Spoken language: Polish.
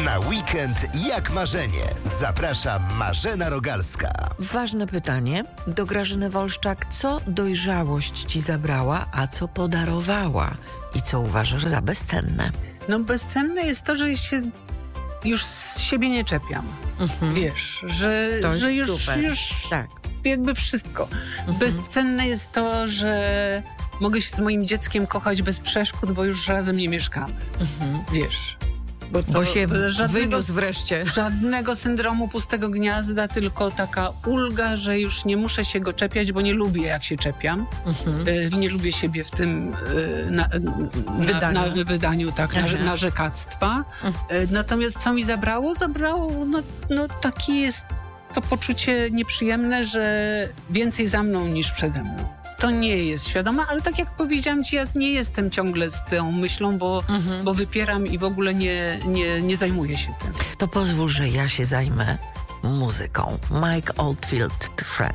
Na weekend jak marzenie. Zaprasza Marzena Rogalska. Ważne pytanie do Grażyny Wolszczak. Co dojrzałość ci zabrała, a co podarowała? I co uważasz za bezcenne? No bezcenne jest to, że się już z siebie nie czepiam. Wiesz, To jest że już tak. jakby wszystko. Bezcenne jest to, że mogę się z moim dzieckiem kochać bez przeszkód, bo już razem nie mieszkamy. Wiesz. Bo się wyniósł wreszcie. Żadnego syndromu pustego gniazda, tylko taka ulga, że już nie muszę się go czepiać, bo nie lubię, jak się czepiam. Nie lubię siebie w tym wydaniu tak, narzekactwa. Natomiast co mi zabrało? No taki jest to poczucie nieprzyjemne, że więcej za mną niż przede mną. To nie jest świadome, ale tak jak powiedziałam ci, ja nie jestem ciągle z tą myślą, bo wypieram i w ogóle nie zajmuję się tym. To pozwól, że ja się zajmę muzyką. Mike Oldfield, Friend.